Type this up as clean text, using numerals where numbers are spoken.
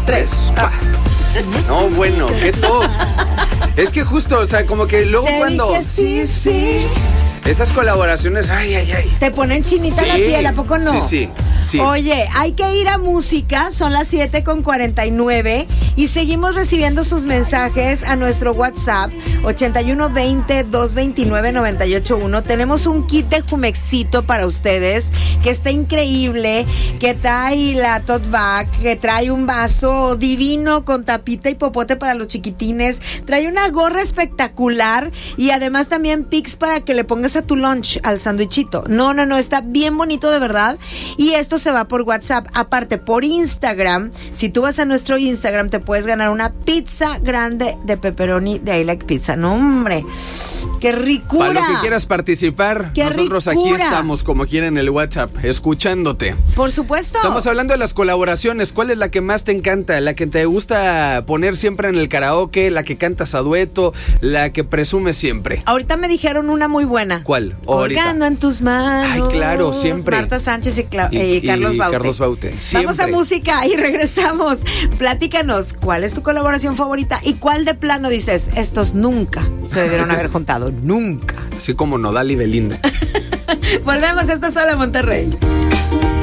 3. No, bueno, qué top. Es que justo, o sea, como que luego cuando... Sí. Esas colaboraciones, ay. Te ponen chinita la piel, ¿a poco no? Sí. Oye, hay que ir a música, son las 7:49 y seguimos recibiendo sus mensajes a nuestro WhatsApp 8120-229-981. Tenemos un kit de Jumexito para ustedes que está increíble, que trae la tote bag, que trae un vaso divino con tapita y popote para los chiquitines, trae una gorra espectacular y además también pics para que le pongas a tu lunch, al sándwichito. No, está bien bonito de verdad y esto se va por WhatsApp. Aparte, por Instagram, si tú vas a nuestro Instagram, te puedes ganar una pizza grande de pepperoni de I Like Pizza. No, hombre, ¡qué ricura! Para lo que quieras participar, nosotros aquí estamos, como quieren, en el WhatsApp, escuchándote. Por supuesto. Estamos hablando de las colaboraciones. ¿Cuál es la que más te encanta? ¿La que te gusta poner siempre en el karaoke? ¿La que cantas a dueto? ¿La que presumes siempre? Ahorita me dijeron una muy buena. ¿Cuál? Colgando en tus manos. Ay, claro, siempre. Marta Sánchez y Carlos Baute. Carlos Baute. Vamos a música y regresamos. Platícanos, ¿cuál es tu colaboración favorita? ¿Y cuál de plano dices, estos nunca se debieron haber juntado? Nunca. Así como Nodal y Belinda. Volvemos, esto es Solo Monterrey.